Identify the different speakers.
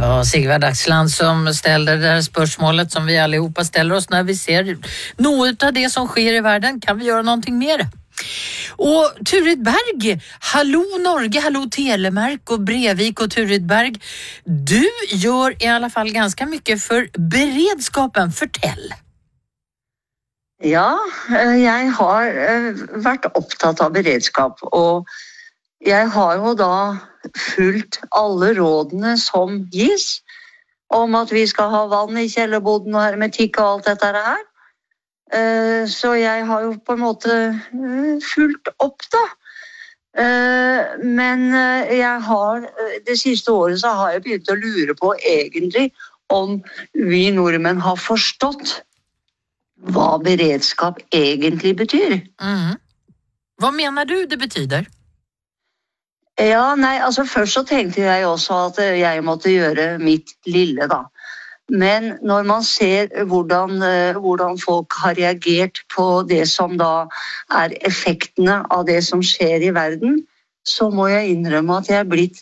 Speaker 1: var Sigvard Axland som ställde det där spörsmålet som vi allihopa ställer oss när vi ser något av det som sker i världen. Kan vi göra någonting mer? Och Turid Berg, hallå Norge, hallå Telemark och Brevik och Turid Berg. Du gör i alla fall ganska mycket för beredskapen. Fortell.
Speaker 2: Ja, jeg har vært opptatt av beredskap, og jeg har jo da fulgt alle rådene som gis om at vi skal ha vann i kjellerboden og hermetikk og alt dette her. Så jeg har jo på en måte fulgt opp da. Men jeg har, det siste året så har jeg begynt å lure på egentlig om vi nordmenn har forstått hva beredskap egentlig betyr.
Speaker 1: Vad menar du det betyder?
Speaker 2: Ja, nei, altså først så tenkte jeg også at jeg måtte gjøre mitt lille da. Men når man ser hvordan folk har reagert på det som da effektene av det som skjer i verden, så må jeg innrømme at jeg er blitt